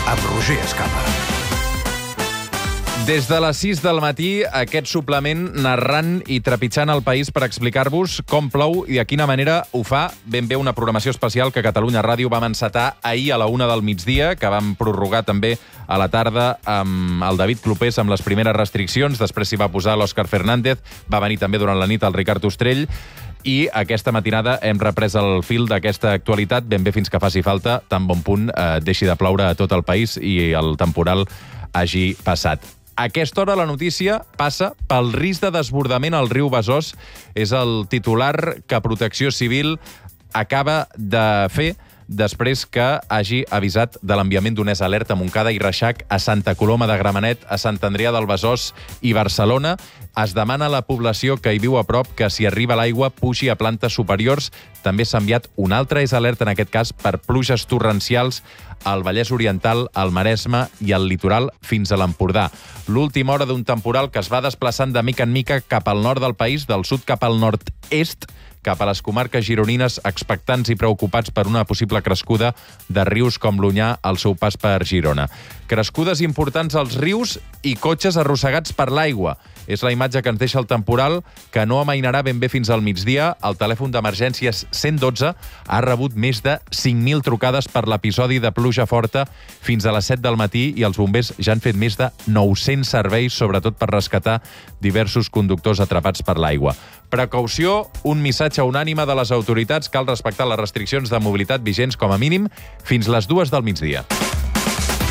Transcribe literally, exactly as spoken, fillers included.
amb Roger Escapa. Des de les sis del matí, aquest suplement narrant i trepitjant el país per explicar-vos com plou i de quina manera ho fa ben bé una programació especial que Catalunya Ràdio vam encetar ahir a la una del migdia, que vam prorrogar també a la tarda amb el David Clopés amb les primeres restriccions, després s'hi va posar l'Òscar Fernández, va venir també durant la nit el Ricard Ostrell, i aquesta matinada hem reprès el fil d'aquesta actualitat ben bé fins que faci falta, tan bon punt eh, deixi de ploure a tot el país i el temporal hagi passat. A aquesta hora la notícia passa pel risc de desbordament al riu Besòs. És el titular que Protecció Civil acaba de fer després que hagi avisat de l'enviament d'un S Alert a Montcada i Reixac, a Santa Coloma de Gramenet, a Sant Andrià del Besòs i Barcelona. Es demana a la població que hi viu a prop que si arriba l'aigua pugi a plantes superiors. També s'ha enviat un altre S Alert, en aquest cas per pluges torrencials al Vallès Oriental, al Maresme i al litoral fins a l'Empordà. L'última hora d'un temporal que es va desplaçant de mica en mica cap al nord del país, del sud cap al nord-est, cap a les comarques gironines, expectants i preocupats per una possible crescuda de rius com l'Onyar al seu pas per Girona. Crescudes importants als rius i cotxes arrossegats per l'aigua. És la imatge que ens deixa el temporal, que no amainarà ben bé fins al migdia. El telèfon d'emergències cent dotze ha rebut més de cinc mil trucades per l'episodi de pluja forta fins a les set del matí i els bombers ja han fet més de nou-cents serveis, sobretot per rescatar diversos conductors atrapats per l'aigua. Precaució, un missatge unànime de les autoritats. Cal respectar les restriccions de mobilitat vigents com a mínim fins les dues del migdia.